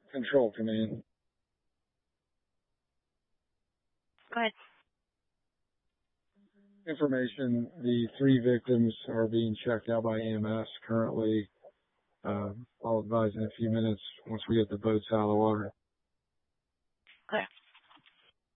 Control Command. Go ahead. Information, the 3 victims are being checked out by EMS currently. I'll advise in a few minutes once we get the boats out of the water. Okay.